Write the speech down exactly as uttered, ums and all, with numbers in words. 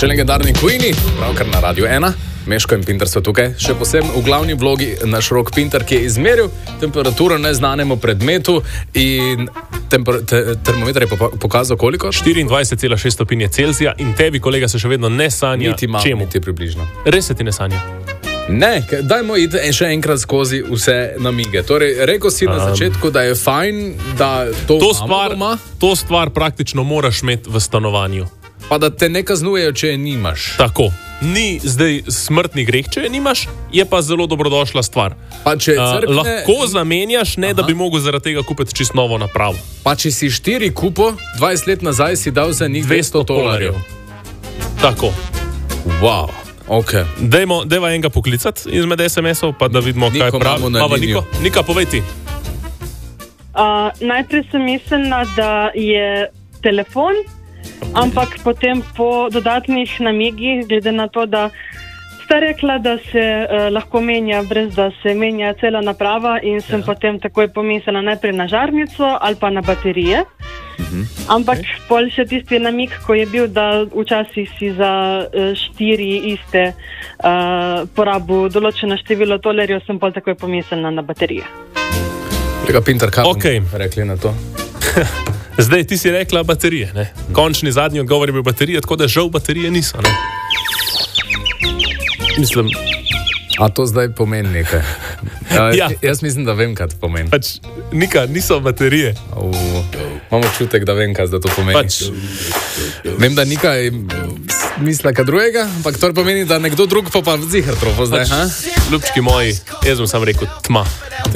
Še legendarni Queeni, pravkar na Radiu ena. Meško in Pinter so tukaj, še posebej v glavni vlogi naš Rok Pinter, ki je izmeril temperaturo neznanemu predmetu in temper, te, termometer je pokazal koliko? štiriindvajset celih šest stopinje Celzija in tebi, kolega, se še vedno ne sanja. Niti malo, čemu? niti približno. Res se ti ne sanja? Ne, dajmo iti še enkrat skozi vse namige. Torej, rekel si na začetku, da je fajn, da to, to stvar, doma. To stvar praktično moraš imeti v stanovanju. Pa da te ne kaznujejo, če je nimaš. Tako. Ni zdaj smrtni greh, če je nimaš, je pa zelo dobrodošla stvar. Pa če crkne... uh, lahko zamenjaš, ne Aha. da bi mogel zaradi tega kupiti čisto novo napravo. Pa če si štiri kupo, dvajset let nazaj si dal za njih dvesto dolarjev. Tako. Wow. Okay. Dejmo, dejva enega poklicati izmed es em esov, pa da vidimo, Niko kaj pravi. Pa Niko, Nika, povej ti. Uh, najprej sem mislila, da je telefon, ampak potem po dodatnih namigih, glede na to, da sta rekla, da se uh, lahko menja, brez da se menja cela naprava in sem ja. potem takoj pomislila najprej na žarnico ali pa na baterije. Uh-huh. Ampak okay. pol še tisti namig, ko je bil, da včasih si za uh, štiri iste uh, porabu določeno število tolerjev, sem pol takoj pomislila na baterije. Tega Pinter, kaj okay. bomo rekli na to? Zdaj, ti si rekla baterije, ne? Končni zadnji odgovor je bil baterije, tako da žal baterije niso, ne? Mislim... A to zdaj pomeni nekaj? Ja. Jaz mislim, da vem, kaj to pomeni. Pač, Nika, niso baterije. Uh, imamo čutek, da vem, kaj to pomeni. Pač. Vem, da Nika misli kaj drugega, ampak to pomeni, da nekdo drug pa pa zihar tropo zdaj. Pač, ljubčki moji, jaz bom sam rekel tma.